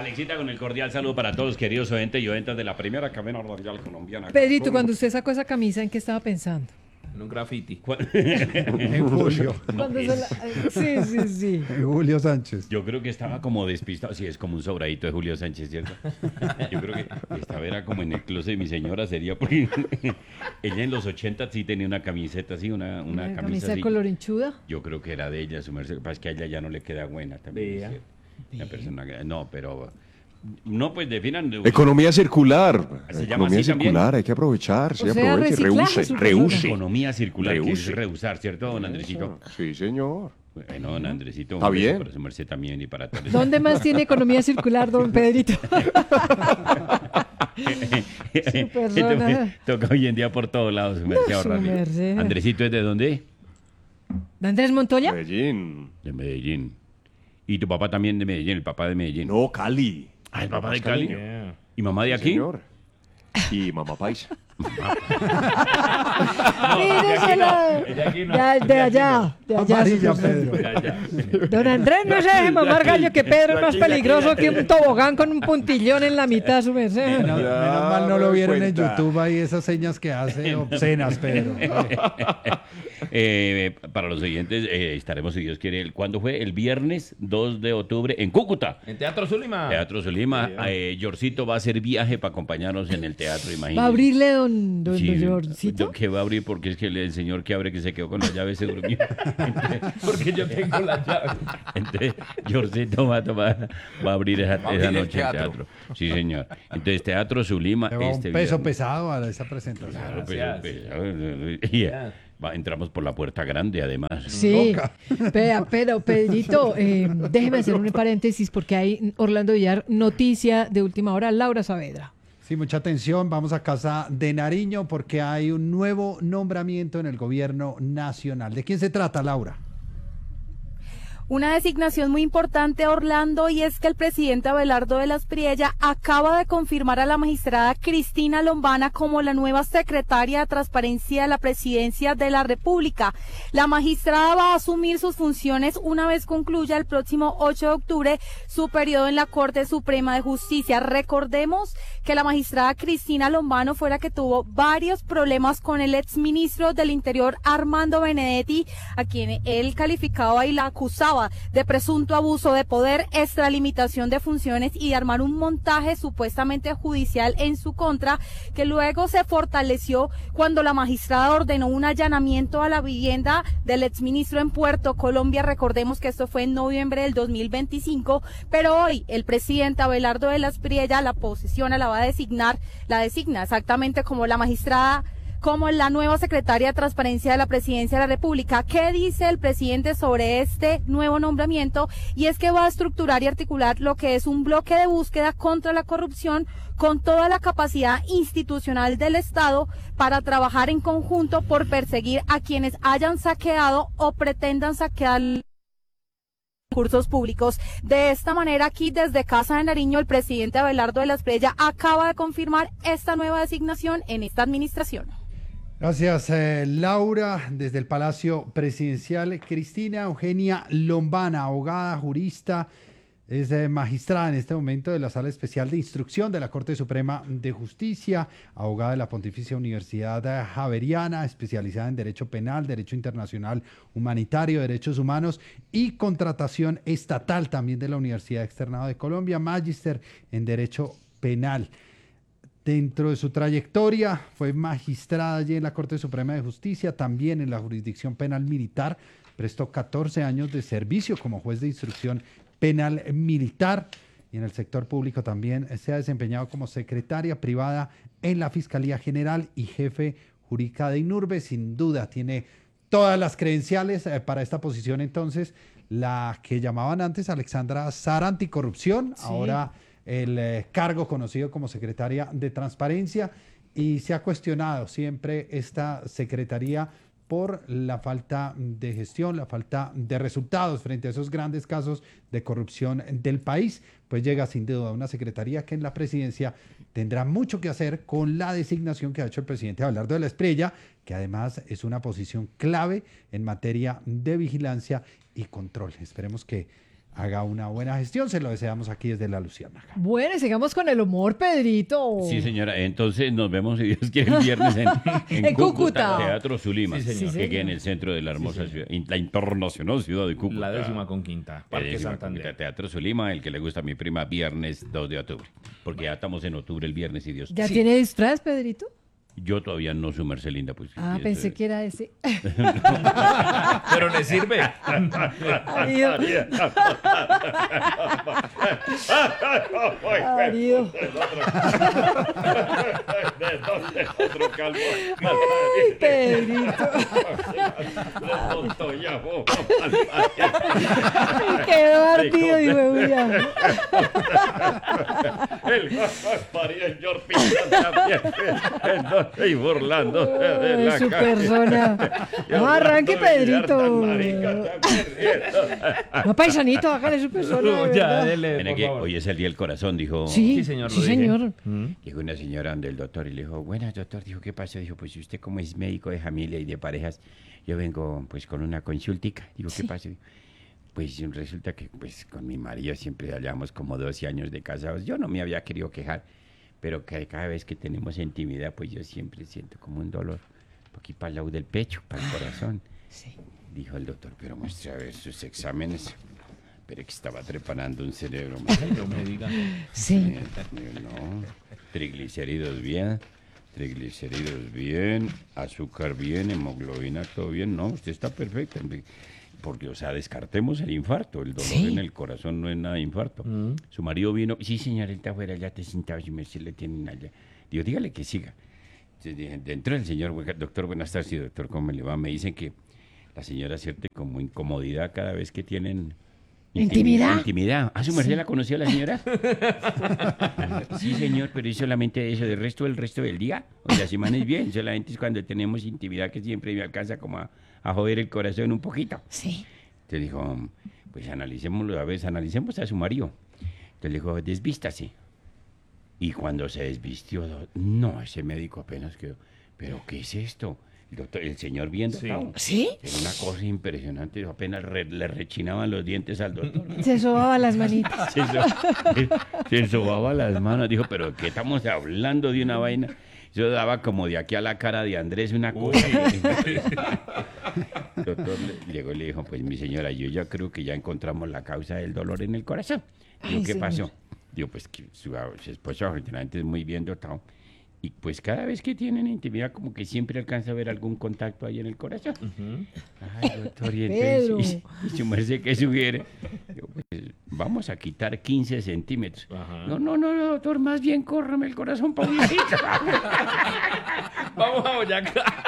Alexita, con el cordial saludo para todos los queridos oyentes y oyentas de la primera cadena radial colombiana. Pedrito, cuando usted sacó esa camisa, ¿en qué estaba pensando? En un graffiti. En Julio. Sí. Julio Sánchez. Yo creo que estaba como despistado. Sí, es como un sobradito de Julio Sánchez, ¿cierto? Yo creo que esta era como en el closet de mi señora, sería porque ella en los 80 sí tenía una camiseta así, una camisa de así. color hinchuda. Yo creo que era de ella, su merced. Pasa que a ella ya no le queda buena también. Vea. Una persona que, no, pero no, pues definan. Economía circular. ¿Se llama Economía así también? circular, hay que aprovechar. Sí, O sea, aproveche, reciclaje, su reúse. Economía circular, que es Reuse. reusar, ¿cierto, don Andresito? Sí, señor. Bueno, don Andresito. Está bien. Para su merced también y para todos. ¿Dónde más tiene economía circular, don Pedrito? Toca hoy en día por todos lados, su merced. Su ahorrarle. merced. Andresito, ¿es de dónde? ¿De Andrés Montoya? Medellín. De Medellín. Y tu papá también de Medellín, el papá de Medellín. No, Cali. Ah, el papá de Cali. Yeah. ¿Y mamá de Sí, aquí? señor. Y mamá paisa. Míresela. De allá. Amarilla, su- Pedro. Don Andrés, no se deje mamar gallo, que Pedro es más peligroso que un tobogán con un puntillón en la mitad, su merced. Menos mal no me lo doy vieron en cuenta. YouTube ahí, esas señas que hace obscenas, Pedro. Para los oyentes, estaremos, si Dios quiere, ¿cuándo fue? El viernes 2 de octubre en Cúcuta. En Teatro Zulima. Teatro Solima. Yorcito va a hacer viaje para acompañarnos en el teatro, imagínate. Va a abrirle don Sí, Georgito. que va a abrir porque es que el señor que abre que se quedó con la llave se durmió. Porque yo tengo la llave. Entonces, Yorcito va a abrir esa abrir el noche el teatro. teatro. Sí, señor. Entonces, Teatro Zulima. Le va un este peso viernes. pesado a esa presentación. Claro, Gracias. y, entramos por la puerta grande, además. Sí, pero Pedrito, déjeme hacer un paréntesis porque hay Orlando Villar, noticia de última hora, Laura Saavedra. Sí, mucha atención. Vamos a Casa de Nariño porque hay un nuevo nombramiento en el gobierno nacional. ¿De quién se trata, Laura? Una designación muy importante, Orlando, y es que el presidente Abelardo de las Priella acaba de confirmar a la magistrada Cristina Lombana como la nueva secretaria de Transparencia de la Presidencia de la República. La magistrada va a asumir sus funciones una vez concluya el próximo 8 de octubre su periodo en la Corte Suprema de Justicia. Recordemos que la magistrada Cristina Lombano fue la que tuvo varios problemas con el exministro del Interior Armando Benedetti, a quien él calificaba y la acusaba de presunto abuso de poder, extralimitación de funciones y de armar un montaje supuestamente judicial en su contra, que luego se fortaleció cuando la magistrada ordenó un allanamiento a la vivienda del exministro en Puerto Colombia. Recordemos que esto fue en noviembre del 2025, pero hoy el presidente Abelardo de las Priella la posesiona, la designa exactamente como la magistrada, como la nueva secretaria de Transparencia de la Presidencia de la República. ¿Qué dice el presidente sobre este nuevo nombramiento? Y es que va a estructurar y articular lo que es un bloque de búsqueda contra la corrupción con toda la capacidad institucional del Estado para trabajar en conjunto por perseguir a quienes hayan saqueado o pretendan saquear recursos públicos. De esta manera, aquí desde Casa de Nariño, el presidente Abelardo de las Priella acaba de confirmar esta nueva designación en esta administración. Gracias, Laura. Desde el Palacio Presidencial, Cristina Eugenia Lombana, abogada, jurista, es magistrada en este momento de la Sala Especial de Instrucción de la Corte Suprema de Justicia, abogada de la Pontificia Universidad Javeriana, especializada en Derecho Penal, Derecho Internacional Humanitario, Derechos Humanos y Contratación Estatal, también de la Universidad Externado de Colombia, magíster en Derecho Penal. Dentro de su trayectoria fue magistrada allí en la Corte Suprema de Justicia, también en la Jurisdicción Penal Militar, prestó 14 años de servicio como juez de instrucción penal militar y en el sector público también se ha desempeñado como secretaria privada en la Fiscalía General y jefe jurídica de INURBE. Sin duda tiene todas las credenciales para esta posición. Entonces, la que llamaban antes Alexandra Sara Anticorrupción, sí. Ahora el cargo conocido como secretaria de Transparencia, y se ha cuestionado siempre esta secretaría por la falta de gestión, la falta de resultados frente a esos grandes casos de corrupción del país. Pues llega sin duda una secretaría que en la presidencia tendrá mucho que hacer con la designación que ha hecho el presidente Abelardo de la Priella, que además es una posición clave en materia de vigilancia y control. Esperemos que haga una buena gestión. Se lo deseamos aquí desde La Luciérnaga. Bueno, y sigamos con el humor, Pedrito. Sí, señora. Entonces nos vemos, si Dios quiere, el viernes en En Cúcuta. Teatro Zulima, Sí, señor. que queda en el centro de la hermosa ciudad, la internacional ciudad de Cúcuta. La 15ª, Parque Décima Santander. Cúcuta, Teatro Zulima, el que le gusta a mi prima, viernes 2 de octubre. Porque ya estamos en octubre, el viernes, y Dios. ¿Ya tiene disfraz, Pedrito? Yo todavía no, su merced linda, pues. Ah, sí, pensé eso- que era ese. Pero le sirve. Marido. Marido. Otro calvo. Ay, Pedrito. Quedó ardido, digo, mira. El María George Pizarro también. Estoy burlando de Ay, la su calle. persona. No arranque, Pedrito. No, paisanito, hágale su persona. de Ya, verdad. dele, Mire por que favor. hoy es el día del corazón, dijo. Sí, Sí, señor, sí, lo dije. señor. Llegó una señora del doctor y le dijo, buenas, doctor. Dijo, ¿qué pasa? Dijo, pues usted como es médico de familia y de parejas, yo vengo pues con una consultica. Digo, ¿qué pasa? Pues resulta que pues con mi marido siempre llevamos como 12 años de casados. Yo no me había querido quejar, pero que cada vez que tenemos intimidad, pues yo siempre siento como un dolor. Aquí para el lado del pecho, para el corazón. Sí. Dijo el doctor, pero muestre a ver sus exámenes. Pero que estaba trepanando un cerebro. No me diga. Sí. No, triglicéridos bien, azúcar bien, hemoglobina todo bien. No, usted está perfecto. Porque, o sea, descartemos el infarto. El dolor Sí. en el corazón no es nada de infarto. Su marido vino, sí, señor, él está afuera, ya te sentado, si me si le tienen allá. Digo, dígale que siga. Entonces, dije, dentro del señor, doctor, buenas tardes, sí, doctor, ¿cómo le va? Me dicen que la señora siente como incomodidad cada vez que tienen ¿Intimidad? Intimidad. ¿A su merced la conoció la señora? Sí, señor, pero es solamente eso. El resto del día, o la semana es bien. Solamente es cuando tenemos intimidad que siempre me alcanza como a joder el corazón un poquito. Sí. Entonces dijo, pues analicémoslo, a ver, analicemos a su marido. Entonces le dijo, desvístase. Y cuando se desvistió, no, ese médico apenas quedó, ¿pero qué es esto? El doctor, el señor viendo. Sí. ¿Sí? Era una cosa impresionante, apenas le rechinaban los dientes al doctor. Se sobaba las manitas. Se sobaba las manos, dijo, pero ¿qué estamos hablando de una vaina? Eso daba como de aquí a la cara de Andrés una cosa. El doctor llegó y le dijo, pues mi señora, yo ya creo que ya encontramos la causa del dolor en el corazón. Digo, Ay, ¿qué señor. pasó? Digo, pues que su esposo afortunadamente es muy bien dotado. Y pues cada vez que tienen intimidad, como que siempre alcanza a ver algún contacto ahí en el corazón. Ay, doctor, y Pedro. entonces, y su merced, ¿qué sugiere? Yo, pues, vamos a quitar 15 centímetros. Ajá. No, doctor, más bien córreme el corazón, Paulita. Vamos a Boyacá.